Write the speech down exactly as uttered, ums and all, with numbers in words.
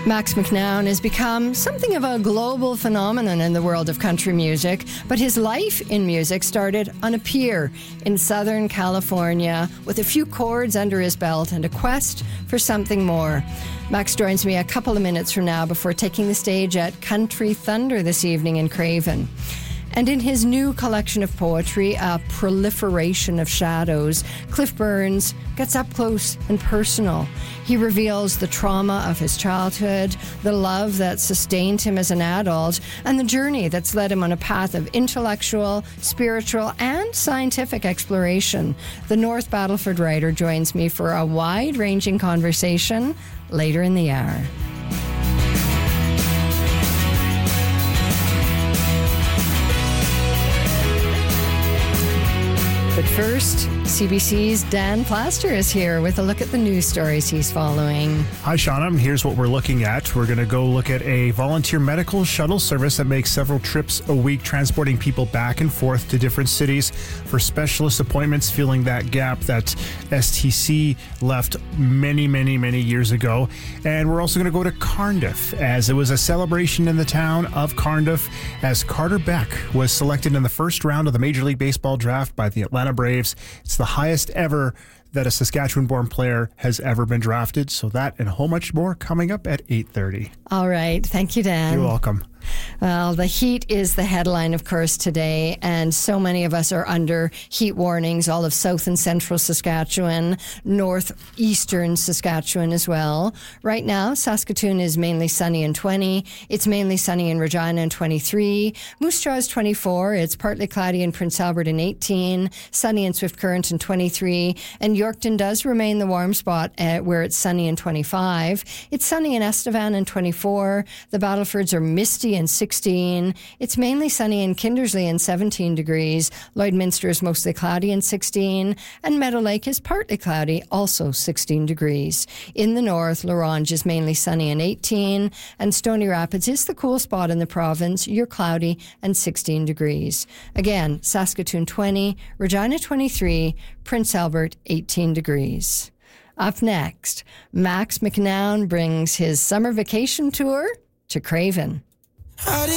Max McNown has become something of a global phenomenon in the world of country music, but his life in music started on a pier in Southern California with a few chords under his belt and a quest for something more. Max joins me a couple of minutes from now before taking the stage at Country Thunder this evening in Craven. And in his new collection of poetry, A Proliferation of Shadows, Cliff Burns gets up close and personal. He reveals the trauma of his childhood, the love that sustained him as an adult, and the journey that's led him on a path of intellectual, spiritual, and scientific exploration. The North Battleford writer joins me for a wide-ranging conversation later in the hour. But first, C B C's Dan Plaster is here with a look at the news stories he's following. Hi, Shauna. Here's what we're looking at. We're going to go look at a volunteer medical shuttle service that makes several trips a week, transporting people back and forth to different cities for specialist appointments, filling that gap that S T C left many, many, many years ago. And we're also going to go to Cardiff, as it was a celebration in the town of Cardiff, as Carter Beck was selected in the first round of the Major League Baseball draft by the Atlanta Braves. It's the highest ever that a Saskatchewan-born player has ever been drafted. So that and a whole much more coming up at eight thirty. All right. Thank you, Dan. You're welcome. Well, the heat is the headline, of course, today, and so many of us are under heat warnings, all of south and central Saskatchewan, northeastern Saskatchewan as well. Right now, Saskatoon is mainly sunny and twenty. It's mainly sunny in Regina and twenty-three. Moose Jaw is twenty-four. It's partly cloudy in Prince Albert and eighteen. Sunny in Swift Current and twenty-three. And Yorkton does remain the warm spot uh, where it's sunny and twenty-five. It's sunny in Estevan and twenty-four. The Battlefords are misty and sixteen. It's mainly sunny in Kindersley and seventeen degrees. Lloydminster is mostly cloudy and sixteen. And Meadow Lake is partly cloudy, also sixteen degrees. In the north, La Ronge is mainly sunny and eighteen. And Stony Rapids is the cool spot in the province. You're cloudy and sixteen degrees. Again, Saskatoon twenty, Regina twenty-three, Prince Albert eighteen degrees. Up next, Max McNown brings his summer vacation tour to Craven.